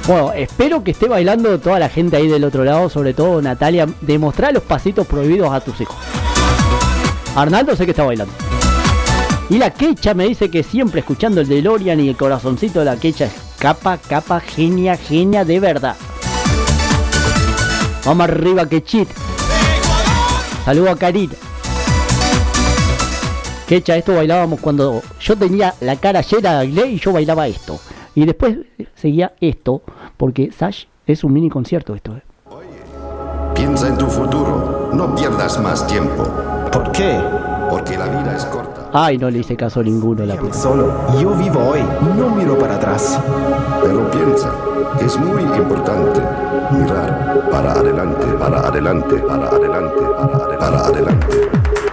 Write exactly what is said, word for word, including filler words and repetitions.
Bueno, espero que esté bailando toda la gente ahí del otro lado, sobre todo Natalia. Demostrar los pasitos prohibidos a tus hijos. Arnaldo sé que está bailando. Y la Quecha me dice que siempre escuchando el DeLorean y el corazoncito de la Quecha es capa, capa, genia, genia de verdad. Vamos arriba, Quechit. Saludo a Karina. Quecha, esto bailábamos cuando yo tenía la cara llena de acné y yo bailaba esto. Y después seguía esto, porque Sash es un mini concierto esto. ¿eh? Oye, piensa en tu futuro, no pierdas más tiempo. ¿Por qué? Porque la vida es corta. Ay, no le hice caso a ninguno. La puta. Solo, yo vivo hoy, no miro para atrás. Pero piensa, es muy importante mirar para adelante, para adelante, para adelante, para adelante. Para adelante.